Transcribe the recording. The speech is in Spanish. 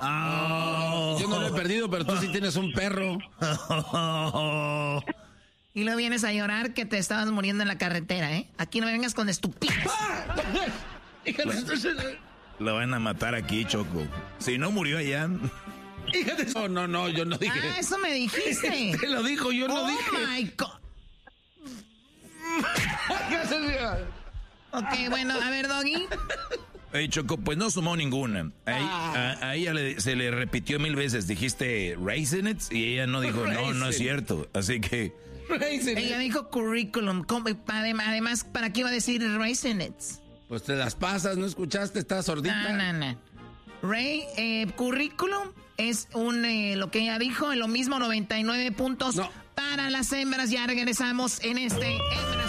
Yo no lo he perdido, pero tú sí tienes un perro. Y luego vienes a llorar que te estabas muriendo en la carretera, ¿eh? Aquí no me vengas con estupidez. Lo van a matar aquí, Choco. Si no murió allá. No, yo no dije. Ah, eso me dijiste. Te lo dijo, yo no dije. Oh my God. Ok, bueno, a ver, Doggy. Hey, Choco, pues no sumó ninguna. A ella se le repitió 1000 veces. Dijiste Raisinets y ella no dijo, no es cierto. Así que... Ella dijo curriculum. Además, ¿para qué iba a decir Raisinets? Pues te las pasas, ¿no escuchaste? Estás sordita. No. Curriculum es lo que ella dijo, lo mismo 99 puntos para las hembras. Ya regresamos en este...